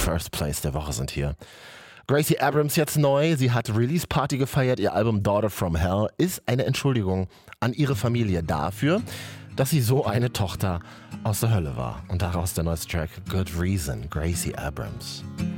First Place der Woche sind hier. Gracie Abrams jetzt neu. Sie hat Release-Party gefeiert. Ihr Album Daughter from Hell ist eine Entschuldigung an ihre Familie dafür, dass sie so eine Tochter aus der Hölle war. Und daraus der neueste Track Good Reason, Gracie Abrams.